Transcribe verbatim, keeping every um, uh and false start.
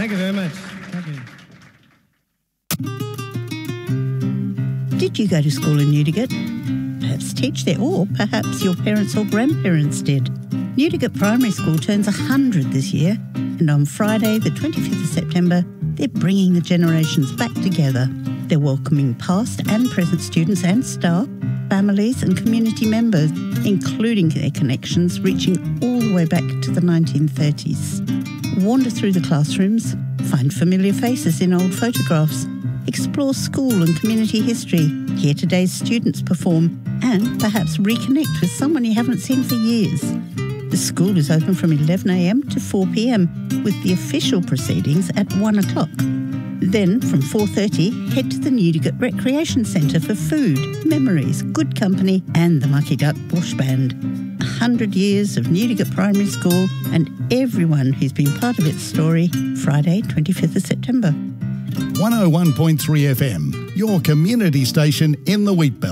Thank you very much. Thank you. Did you go to school in Newdigate? Perhaps teach there, or perhaps your parents or grandparents did. Newdigate Primary School turns one hundred this year, and on Friday, the twenty-fifth of September, they're bringing the generations back together. They're welcoming past and present students and staff, families and community members, including their connections reaching all the way back to the nineteen thirties. Wander through the classrooms, find familiar faces in old photographs, explore school and community history, hear today's students perform, and perhaps reconnect with someone you haven't seen for years. The school is open from eleven a m to four p m, with the official proceedings at one o'clock. Then, from four thirty, head to the Newdigate Recreation Centre for food, memories, good company and the Mucky Duck Bush Band. A hundred years of Newdigate Primary School and everyone who's been part of its story, Friday, twenty-fifth of September. one oh one point three F M, your community station in the Wheatbelt.